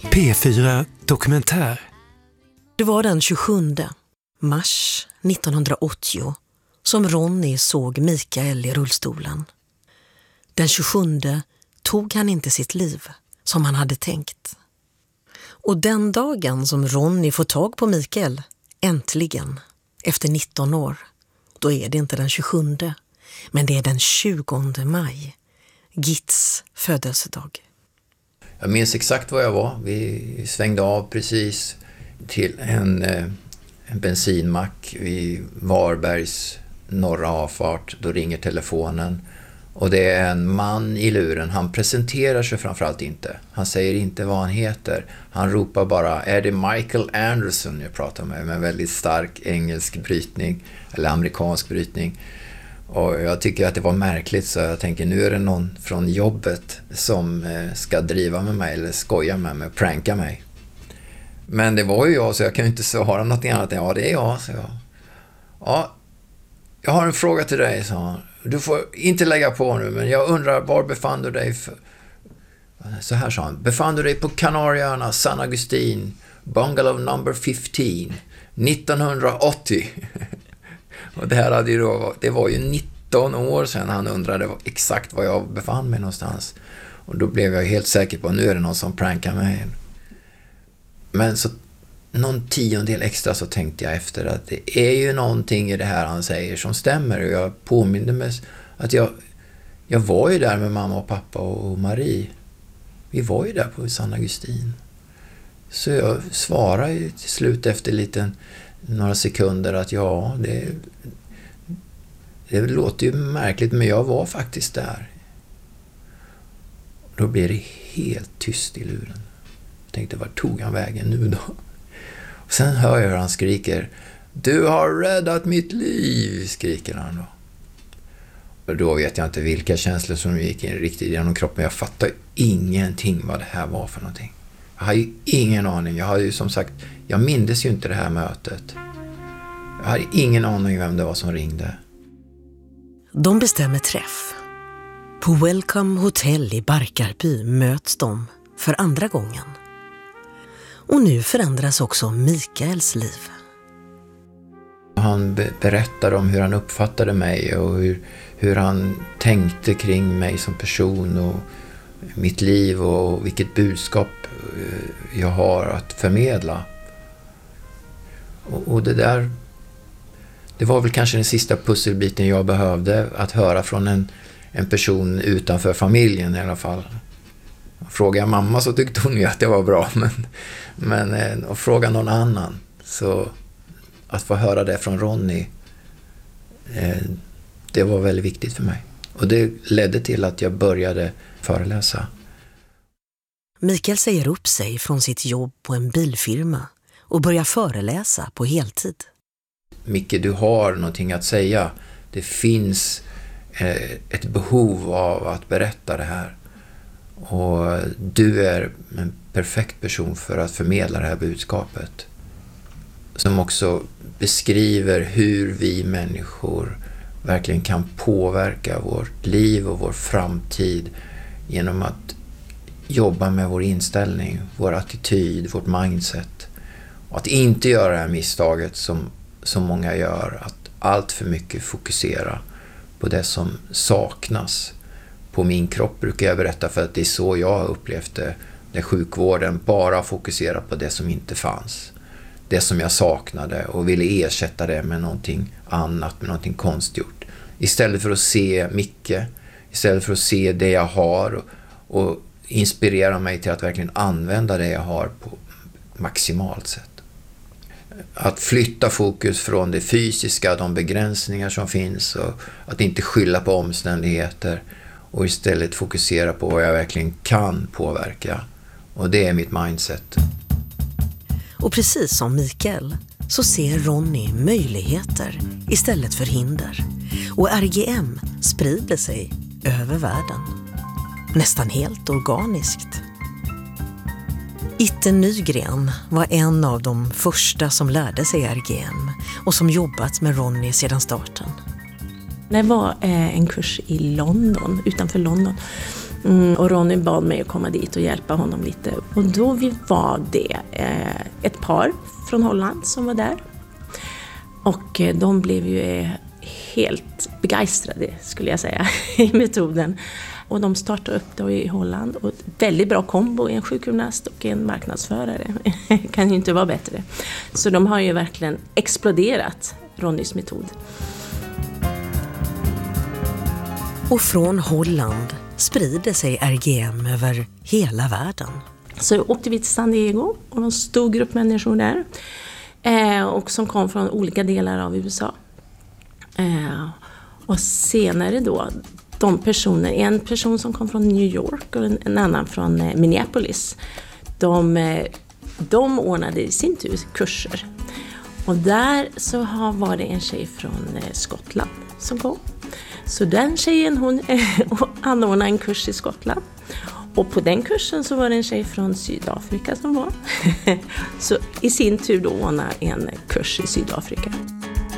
P4 Dokumentär. Det var den 27 mars 1980 som Ronny såg Mikael i rullstolen. Den 27 tog han inte sitt liv som han hade tänkt. Och den dagen som Ronny får tag på Mikael, äntligen, efter 19 år, då är det inte den 27, men det är den 20 maj, Gits födelsedag. Jag minns exakt var jag var. Vi svängde av precis till en bensinmack vid Varbergs norra avfart. Då ringer telefonen och det är en man i luren. Han presenterar sig framförallt inte. Han säger inte vad han heter. Han ropar bara, är det Michael Anderson jag pratar med en väldigt stark engelsk brytning eller amerikansk brytning. Och jag tycker att det var märkligt, så jag tänker nu är det någon från jobbet som ska driva med mig eller skoja med mig, pranka mig. Men det var ju jag, så jag kan ju inte svara något annat. Ja, det är jag, så jag. Ja, jag har en fråga till dig, sa han. Du får inte lägga på nu, men jag undrar, var befann du dig Så här sa han. Befann du dig på Kanarieöarna, San Agustin, Bungalow number 15, 1980? Och det här hade ju då, det var ju 19 år sedan han undrade exakt var jag befann mig någonstans. Och då blev jag helt säker på att nu är det någon som prankar mig. Men så någon tiondel extra så tänkte jag efter att det är ju någonting i det här han säger som stämmer. Och jag påminde mig att jag var ju där med mamma och pappa och Marie. Vi var ju där på San Agustin. Så jag svarade ju till slut efter några sekunder att ja, det låter ju märkligt, men jag var faktiskt där. Då blev det helt tyst i luren. Jag tänkte, var tog han vägen nu då? Och sen hör jag hur han skriker, du har räddat mitt liv, skriker han då. Och då vet jag inte vilka känslor som gick in riktigt genom kroppen. Jag fattar ingenting vad det här var för någonting. Jag har ju ingen aning. Jag har ju som sagt, jag mindes ju inte det här mötet. Jag hade ingen aning vem det var som ringde. De bestämmer träff. På Welcome Hotel i Barkarby möts de för andra gången. Och nu förändras också Mikaels liv. Han berättade om hur han uppfattade mig och hur han tänkte kring mig som person och mitt liv och vilket budskap jag har att förmedla. Och det där, det var väl kanske den sista pusselbiten jag behövde, att höra från en person utanför familjen i alla fall. Frågade jag mamma så tyckte hon ju att det var bra, men att fråga någon annan, så att få höra det från Ronny, det var väldigt viktigt för mig. Och det ledde till att jag började föreläsa. Mikael säger upp sig från sitt jobb på en bilfirma och börjar föreläsa på heltid. Micke, du har någonting att säga. Det finns ett behov av att berätta det här. Och du är en perfekt person för att förmedla det här budskapet. Som också beskriver hur vi människor verkligen kan påverka vårt liv och vår framtid genom att jobba med vår inställning, vår attityd, vårt mindset. Och att inte göra det här misstaget som många gör, att allt för mycket fokusera på det som saknas. På min kropp brukar jag berätta, för att det är så jag har upplevt det, där sjukvården bara fokuserar på det som inte fanns. Det som jag saknade och ville ersätta det med någonting annat, med någonting konstgjort. Istället för att se Micke, istället för att se det jag har och inspirera mig till att verkligen använda det jag har på maximalt sätt. Att flytta fokus från det fysiska, de begränsningar som finns, och att inte skylla på omständigheter och istället fokusera på vad jag verkligen kan påverka. Och det är mitt mindset. Och precis som Mikael så ser Ronny möjligheter istället för hinder. Och RGM sprider sig över världen. Nästan helt organiskt. Itte Nygren var en av de första som lärde sig RGM och som jobbat med Ronny sedan starten. Det var en kurs i London, utanför London. Och Ronny bad mig att komma dit och hjälpa honom lite. Och då var det ett par från Holland som var där. Och de blev ju helt begeistrade, skulle jag säga, i metoden. Och de startade upp då i Holland. Och väldigt bra kombo, en sjukgymnast och en marknadsförare. Kan ju inte vara bättre. Så de har ju verkligen exploderat Ronnys metod. Och från Holland sprider sig RGM över hela världen. Så åkte vi till San Diego och en stor grupp människor där. Och som kom från olika delar av USA. Och senare då, en person som kom från New York och en annan från Minneapolis. De ordnade i sin tur kurser. Och där så var det en tjej från Skottland som kom. Så den tjejen, hon anordnade en kurs i Skottland. Och på den kursen så var det en tjej från Sydafrika som var. Så i sin tur då ordnade en kurs i Sydafrika.